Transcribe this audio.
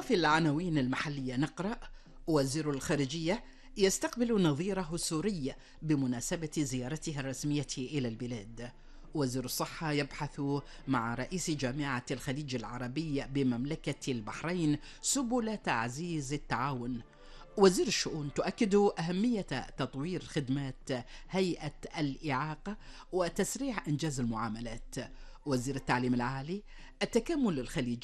وفي العناوين المحلية نقرأ: وزير الخارجية يستقبل نظيره السوري بمناسبة زيارته الرسمية إلى البلاد. وزير الصحة يبحث مع رئيس جامعة الخليج العربي بمملكة البحرين سبل تعزيز التعاون. وزير الشؤون تؤكد أهمية تطوير خدمات هيئة الإعاقة وتسريع إنجاز المعاملات. وزير التعليم العالي: التكامل الخليجي